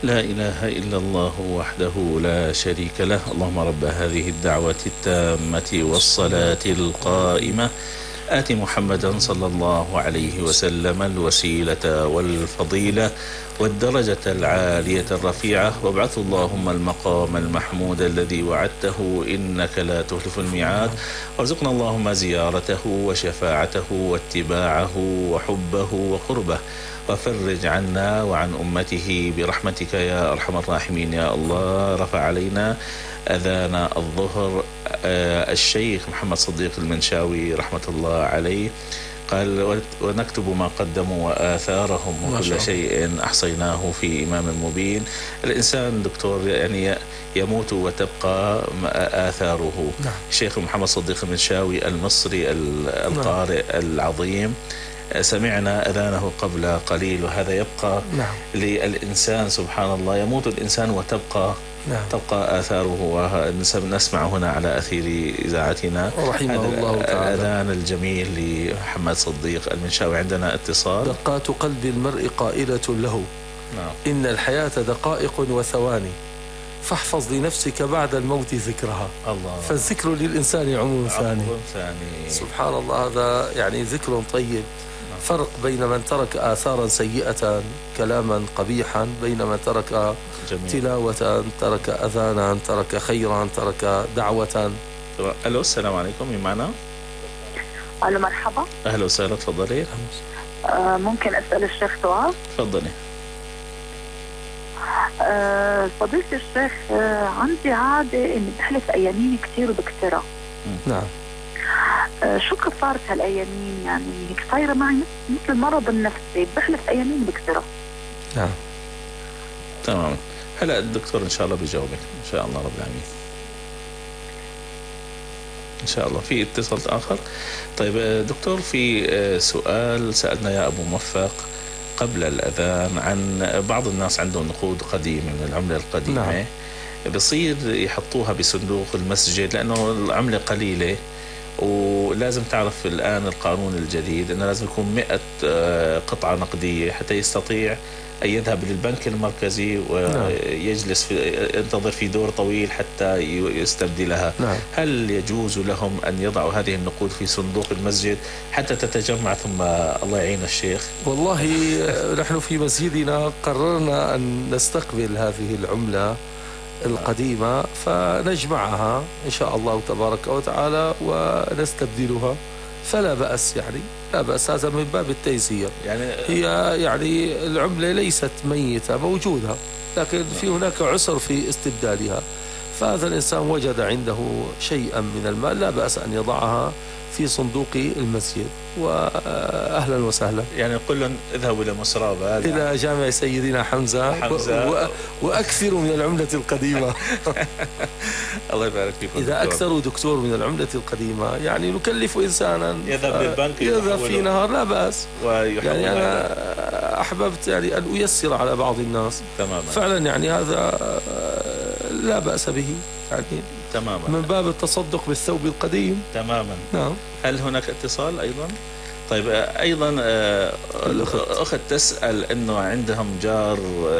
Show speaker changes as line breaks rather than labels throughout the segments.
لا إله إلا الله وحده لا شريك له. اللهم رب هذه الدعوة التامة والصلاة القائمة آت محمدا صلى الله عليه وسلم الوسيلة والفضيلة والدرجة العالية الرفيعة، وابعث اللهم المقام المحمود الذي وعدته إنك لا تخلف الميعاد، وارزقنا اللهم زيارته وشفاعته واتباعه وحبه وقربه، وفرج عنا وعن أمته برحمتك يا أرحم الراحمين يا الله. رفع علينا أذان الظهر الشيخ محمد صديق المنشاوي رحمة الله عليه، قال ونكتب ما قدموا وآثارهم وكل شيء أحصيناه في إمام مبين. الإنسان دكتور يعني يموت وتبقى آثاره.
نعم.
الشيخ محمد صديق المنشاوي المصري القارئ العظيم، سمعنا أذانه قبل قليل، وهذا يبقى
نعم.
للإنسان. سبحان الله، يموت الإنسان وتبقى
نعم.
تبقى آثاره. ونسمع هنا على أثير إذاعتنا
رحمه الله تعالى
الأذان الجميل لمحمد صديق المنشاوي. عندنا اتصال.
دقات قلب المرء قائلة له
نعم.
إن الحياة دقائق وثواني، فاحفظ لنفسك بعد الموت ذكرها.
الله.
فالذكر للإنسان عمر ثاني. سبحان الله، هذا يعني ذكر طيب. فرق بين من ترك آثارا سيئة كلاما قبيحا، بين من ترك تلاوة، ترك أذانا، ترك خيرا، ترك دعوة.
ألو، السلام عليكم، مين معنا؟
ألو، مرحبا.
أهلا وسهلا، تفضلي.
ممكن أسأل الشيخ سؤال؟
تفضلي.
فضيلة الشيخ، عندي عادة إني بحلف أيامين كتير وبكترها.
نعم.
شو كفارة هالأيامين؟ يعني هيك صايرة معي مثل المرض النفسي، بحلف أيامين بكترها.
نعم.
تمام. هلا الدكتور إن شاء الله بيجاوبك إن شاء الله رب العالمين. إن شاء الله. في اتصال آخر؟ طيب دكتور، في سؤال سألنا يا أبو موفق قبل الأذان عن بعض الناس عندهم نقود قديمة من العملة القديمة.
نعم.
بصير يحطوها بصندوق المسجد لأنه العملة قليلة، ولازم تعرف الآن القانون الجديد أنه لازم يكون 100 قطعة نقدية حتى يستطيع أن يذهب للبنك المركزي ويجلس ينتظر في دور طويل حتى يستبدلها.
نعم.
هل يجوز لهم أن يضعوا هذه النقود في صندوق المسجد حتى تتجمع ثم الله يعين الشيخ؟
والله نحن في مسجدنا قررنا أن نستقبل هذه العملة القديمة فنجمعها إن شاء الله تبارك وتعالى ونستبدلها، فلا بأس، يعني لا بأس، هذا من باب التيسير. هي يعني العملة ليست ميتة، موجودة، لكن في هناك عسر في استبدالها، فهذا الإنسان وجد عنده شيئا من المال لا بأس أن يضعها في صندوق المسجد، وأهلا وسهلا.
يعني نقول لهم اذهبوا إلى مصرابة،
إلى جامع سيدنا حمزة وأكثروا من العملة القديمة.
الله يبارك فيكم.
إذا أكثروا دكتور من العملة القديمة، يعني نكلف إنسانا
يذهب للبنك
يذهب في نهار، لا بأس. يعني أنا أحببت يعني أن أيسر على بعض الناس.
تماما.
فعلا يعني هذا لا بأس به، يعني
تماما
من باب التصدق بالثوب القديم.
تماما.
نعم.
هل هناك اتصال أيضا؟ طيب أيضا أخت تسأل أنه عندهم جار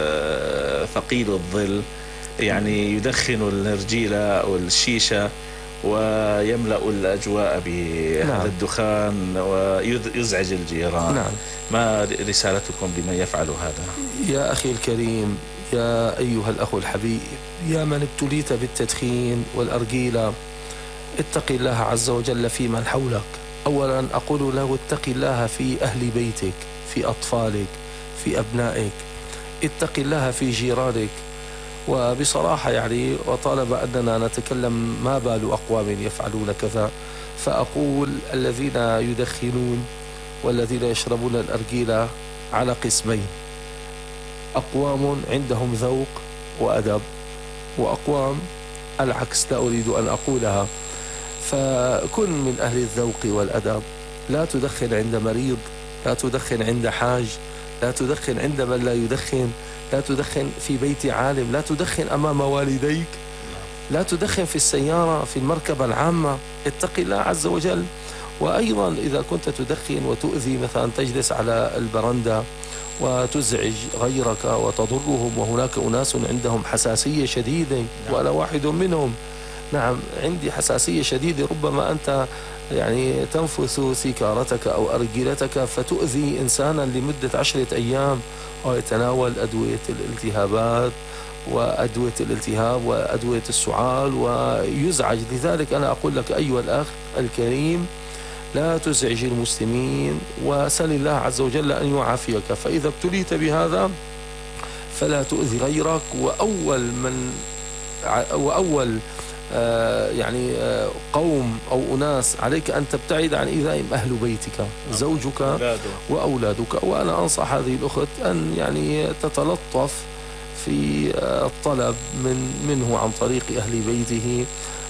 ثقيل الظل، يعني يدخن النرجيلة والشيشة ويملأ الأجواء بهذا الدخان ويزعج الجيران.
نعم.
ما رسالتكم بمن يفعل هذا؟
يا أخي الكريم، يا أيها الأخ الحبيب، يا من ابتليت بالتدخين والأرجيلة، اتق الله عز وجل في من حولك. أولا أقول له اتق الله في أهل بيتك، في أطفالك، في أبنائك، اتق الله في جيرانك. وبصراحة يعني وطالما أننا نتكلم ما بال أقوام يفعلون كذا، فأقول الذين يدخنون والذين يشربون الأرجيلة على قسمين: أقوام عندهم ذوق وأدب، وأقوام العكس، لا أريد أن أقولها. فكن من أهل الذوق والأدب، لا تدخن عند مريض، لا تدخن عند حاج، لا تدخن عند من لا يدخن، لا تدخن في بيت عالم، لا تدخن أمام والديك، لا تدخن في السيارة، في المركبة العامة. اتق الله عز وجل. وأيضا إذا كنت تدخن وتؤذي، مثلا تجلس على البرندة وتزعج غيرك وتضرهم، وهناك أناس عندهم حساسية شديدة وأنا واحد منهم. نعم، عندي حساسية شديدة، ربما أنت يعني تنفث سيكارتك أو أرجلتك فتؤذي إنسانا لمدة 10 أيام، ويتناول أدوية الالتهابات وأدوية الالتهاب وأدوية السعال ويزعج. لذلك أنا أقول لك أيها الأخ الكريم، لا تزعج المسلمين وسل الله عز وجل أن يعافيك. فإذا ابتليت بهذا فلا تؤذي غيرك، وأول قوم أو أناس عليك أن تبتعد عن إيذائهم أهل بيتك، زوجك وأولادك. وأنا أنصح هذه الأخت أن تتلطف في الطلب منه عن طريق أهل بيته،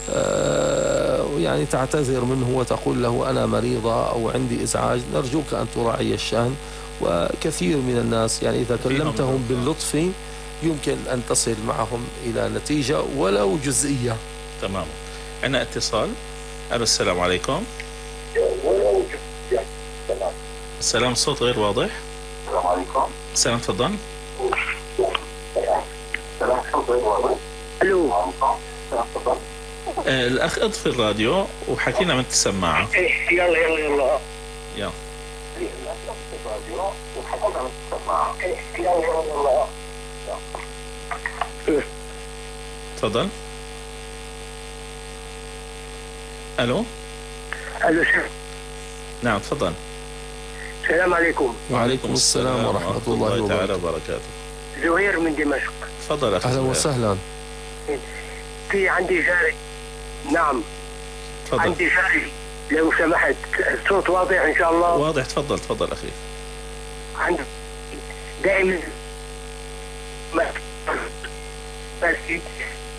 تعتذر منه وتقول له أنا مريضة أو عندي إزعاج، نرجوك أن تراعي الشأن. وكثير من الناس إذا كلمتهم باللطف يمكن أن تصل معهم إلى نتيجة ولو جزئية.
تمام. عندنا اتصال. السلام عليكم. السلام، الصوت غير واضح.
السلام عليكم.
السلام، تفضل.
السلام، الصوت غير واضح. الو. السلام، تفضل.
الأخ اطفي الراديو وحكينا من السماعة.
يلا.
تفضل. الو. نعم، تفضل.
السلام عليكم.
وعليكم السلام ورحمة الله
تعالى وبركاته.
زهير من دمشق.
تفضل أخي.
أهلا وسهلا.
في عندي جاري. نعم.
تفضل.
عندي جاري لو سمحت، الصوت واضح إن شاء الله؟
واضح. تفضل أخي.
عندي دائما